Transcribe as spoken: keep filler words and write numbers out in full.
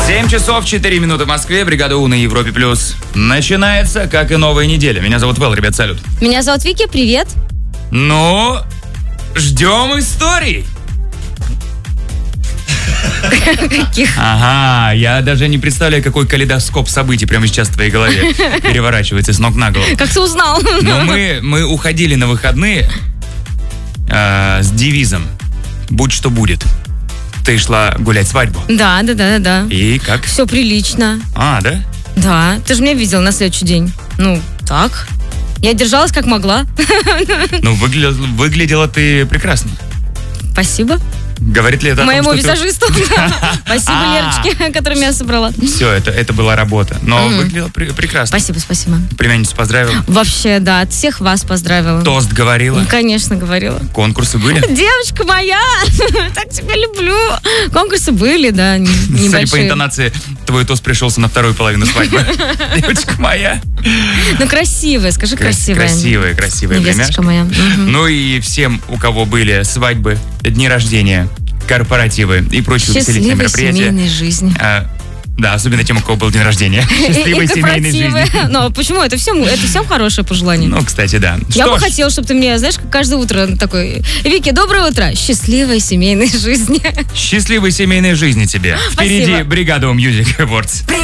семь часов четыре минуты в Москве. Бригада У на Европе Плюс. Начинается, как и новая неделя. Меня зовут Вэл, ребят, салют. Меня зовут Вики, привет. Ну, ждем историй. Каких? Ага, я даже не представляю, какой калейдоскоп событий прямо сейчас в твоей голове переворачивается с ног на голову. Как ты узнал? Но мы, мы уходили на выходные э, с девизом «Будь что будет». Ты шла гулять свадьбу. Да, да, да, да, да. И как? Все прилично. А, да? Да, ты же меня видел на следующий день. Ну, так. Я держалась как могла. Ну, выглядела, выглядела ты прекрасно. Спасибо. Говорит ли это о Моему том, что визажисту. Спасибо, Лерочке, которая меня собрала. Все, это, это была работа. Но Мгм. выглядела пре- прекрасно. Спасибо, спасибо. Племянницу поздравил. Вообще, да, от всех вас поздравила. Тост говорила. Ну, конечно, говорила. Конкурсы были. Девочка моя, так тебя люблю. Конкурсы были, да, н- Судя по небольшие. интонации, твой тост пришелся на вторую половину свадьбы. Девочка моя. Ну, красивая, скажи Крас- красивая. Красивая, красивая Невесточка племяшка. моя. Мгм. Ну и всем, у кого были свадьбы, дни рождения, корпоративы и прочие увеселительные Счастливой мероприятия. семейной жизни. А, да, особенно тем, у кого был день рождения. И- Счастливой и семейной корпоративы. жизни. Но почему? Это всем, это всем хорошее пожелание. Ну, кстати, да. Я Что бы ж, хотела, чтобы ты мне, знаешь, как каждое утро такой: Вики, доброе утро, счастливой семейной жизни. счастливой семейной жизни тебе. Впереди Спасибо. бригада У Music Awards.